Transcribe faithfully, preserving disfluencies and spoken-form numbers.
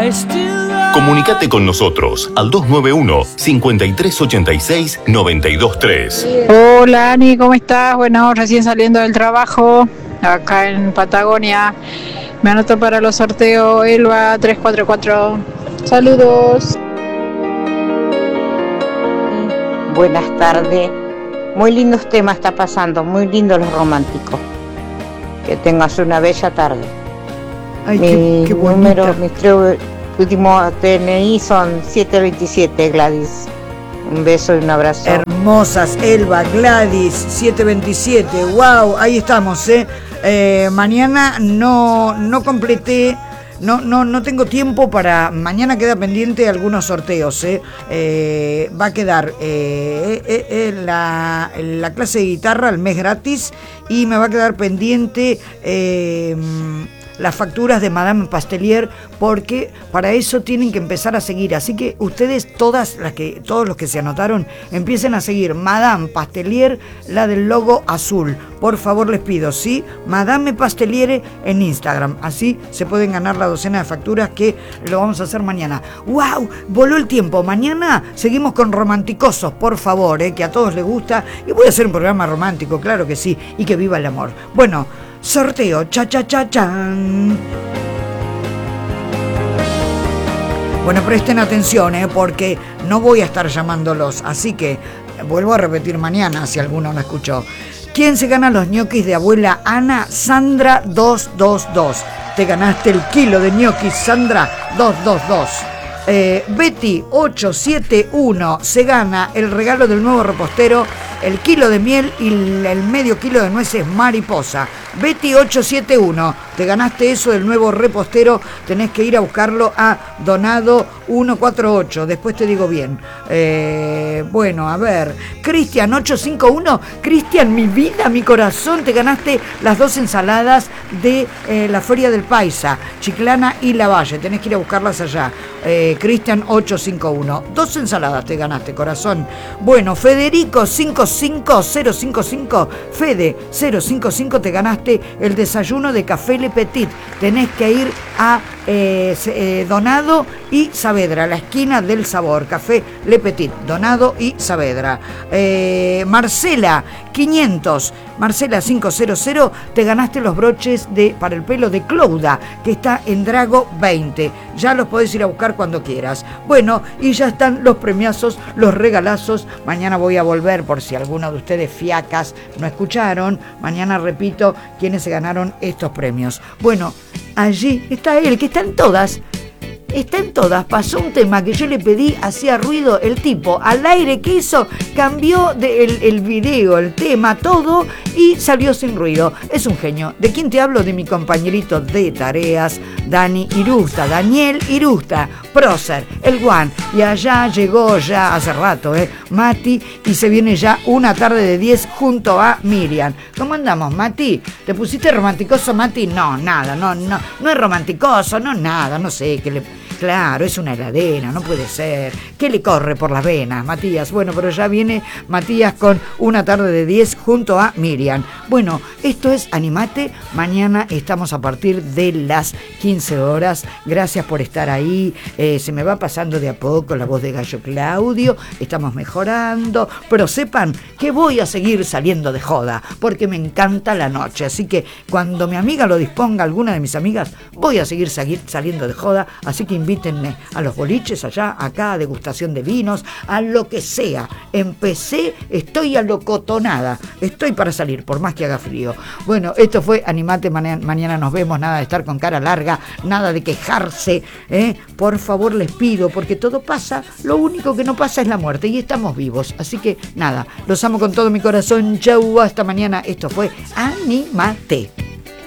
Comunicate con nosotros al dos nueve uno, cinco tres ocho seis, nueve dos tres. Hola Ani, ¿cómo estás? Bueno, recién saliendo del trabajo, acá en Patagonia. Me anoto para los sorteos Elba tres cuatro cuatro. Saludos. Buenas tardes. Muy lindos temas está pasando, muy lindos los románticos. Que tengas una bella tarde. Ay, mi qué, qué número, mis tres últimos T N I son siete veintisiete, Gladys. Un beso y un abrazo. Hermosas, Elba, Gladys, siete veintisiete. Wow, ahí estamos, ¿eh? eh mañana no, no completé. No, no, no tengo tiempo para... Mañana queda pendiente algunos sorteos, ¿eh? Eh, va a quedar eh, eh, eh, la, la clase de guitarra, el mes gratis, y me va a quedar pendiente... Eh, las facturas de Madame Pastelier, porque para eso tienen que empezar a seguir. Así que ustedes, todas las que, todos los que se anotaron, empiecen a seguir Madame Pastelier, la del logo azul. Por favor, les pido, ¿sí? Madame Pastelier en Instagram. Así se pueden ganar la docena de facturas que lo vamos a hacer mañana. ¡Wow! Voló el tiempo. Mañana seguimos con romanticosos, por favor, ¿eh? Que a todos les gusta. Y voy a hacer un programa romántico, claro que sí. Y que viva el amor. Bueno, sorteo, cha cha cha chan. Bueno, presten atención, ¿eh? Porque no voy a estar llamándolos, así que vuelvo a repetir mañana si alguno no escuchó. ¿Quién se gana los ñoquis de abuela Ana? Sandra dos dos dos. Te ganaste el kilo de ñoquis, Sandra dos dos dos. Eh, Betty ocho siete uno se gana el regalo del nuevo repostero, el kilo de miel y el medio kilo de nueces mariposa. Betty ocho siete uno, te ganaste eso del nuevo repostero, tenés que ir a buscarlo a Donado ciento cuarenta y ocho, después te digo bien. Eh, bueno, a ver, Cristian ocho cinco uno, Cristian, mi vida, mi corazón, te ganaste las dos ensaladas de eh, la Feria del Paisa, Chiclana y Lavalle, tenés que ir a buscarlas allá. Eh, Cristian ocho cinco uno, dos ensaladas te ganaste, corazón. Bueno, Federico cinco cinco cero cinco cinco, Fede cero cinco cinco, te ganaste el desayuno de Café Le Petit. Tenés que ir a eh, eh, Donado y Saavedra, la esquina del sabor. Café Le Petit, Donado y Saavedra. eh, Marcela quinientos, Marcela quinientos, te ganaste los broches de para el pelo de Clouda, que está en Drago veinte. Ya los podés ir a buscar cuando quieras. Bueno, y ya están los premiazos, los regalazos. Mañana voy a volver por si alguno de ustedes fiacas no escucharon. Mañana repito quiénes se ganaron estos premios. Bueno, allí está él, que está en todas. Está en todas. Pasó un tema que yo le pedí, hacía ruido, el tipo al aire que hizo, cambió de el, el video, el tema, todo, y salió sin ruido. Es un genio. ¿De quién te hablo? De mi compañerito de tareas, Dani Irusta, Daniel Irusta, prócer, el Juan. Y allá llegó ya hace rato, eh, Mati, y se viene ya una tarde de diez junto a Miriam. ¿Cómo andamos, Mati? ¿Te pusiste romanticoso, Mati? No, nada, no, no, no es romanticoso, no, nada, no sé qué le... Claro, es una heladera, no puede ser. ¿Qué le corre por las venas, Matías? Bueno, pero ya viene Matías con una tarde de diez junto a Miriam. Bueno, esto es Animate. Mañana estamos a partir de las quince horas. Gracias por estar ahí. Eh, se me va pasando de a poco la voz de Gallo Claudio. Estamos mejorando. Pero sepan que voy a seguir saliendo de joda, porque me encanta la noche. Así que cuando mi amiga lo disponga, alguna de mis amigas, voy a seguir, seguir saliendo de joda. Así que invítenme a los boliches allá, acá, degustación de vinos, a lo que sea. Empecé, estoy alocotonada, estoy para salir, por más que haga frío. Bueno, esto fue Animate, mañana nos vemos, nada de estar con cara larga, nada de quejarse, ¿eh? Por favor les pido, porque todo pasa, lo único que no pasa es la muerte, y estamos vivos, así que nada, los amo con todo mi corazón, chau, hasta mañana, esto fue Animate.